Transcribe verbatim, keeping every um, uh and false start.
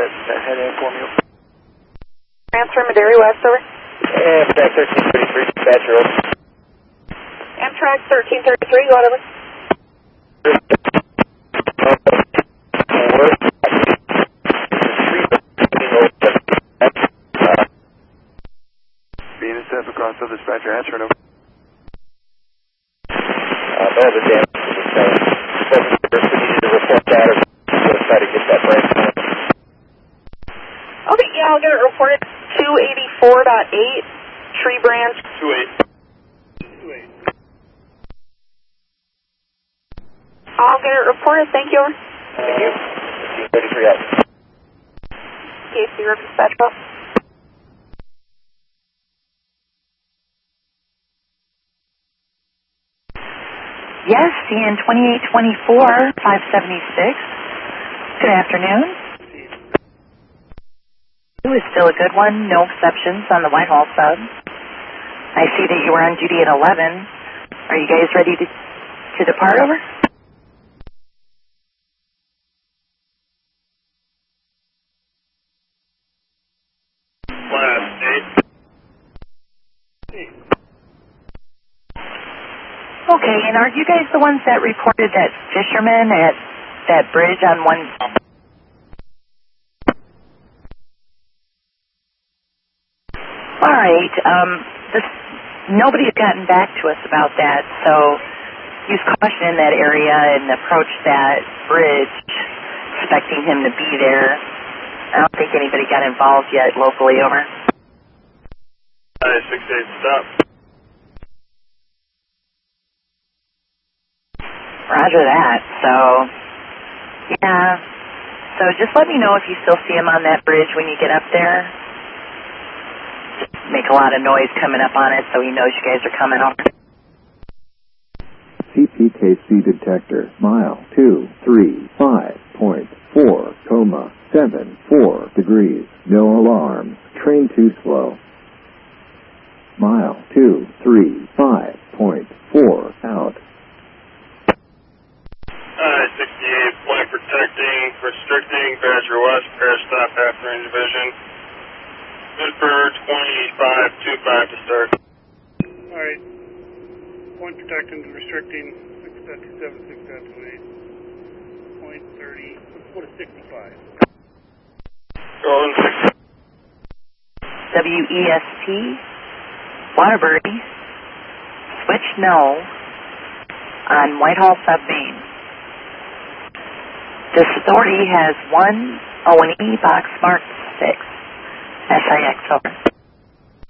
that, that head in for me. Transfer Madera West, over. Amtrak thirteen thirty-three, dispatcher, over. Amtrak thirteen thirty-three, go ahead, over. Being a step across the dispatcher, answer it over. Uh, no, the damage to the cell. We need to report that or we'll try to get that break. Okay, yeah, I'll get it reported. two eighty-four point eight, Tree Branch. two eight. two eight. I'll get it reported, thank you, over. Thank you. fifteen thirty-three out. K C River Dispatch, go. Yes, C N twenty-eight twenty-four, five seventy-six. Good afternoon. It was still a good one, no exceptions on the Whitehall sub. I see that you were on duty at eleven. Are you guys ready to, to depart, over? Last eight. Okay, and are you guys the ones that reported that fisherman at that bridge on one... All right, um, this, nobody's gotten back to us about that, so use caution in that area and approach that bridge, expecting him to be there. I don't think anybody got involved yet locally, over. six eight, stop. Roger that. So, yeah. So just let me know if you still see him on that bridge when you get up there. Just make a lot of noise coming up on it so he knows you guys are coming over. C P K C detector, mile two three five point four, coma seven four degrees. No alarms. Train too slow. Mile two three five point four out. Uh, sixty-eight, point protecting, restricting, Badger West, crash stop, half range division. Good for twenty-five twenty-five to start. Alright, point protecting, restricting, six point two seven, six point two eight, point thirty, let's go to sixty-five. Rolling six. W E S T, Waterbury, switch no on Whitehall Sub Main. This authority has one O and E box marked six. S I X, over.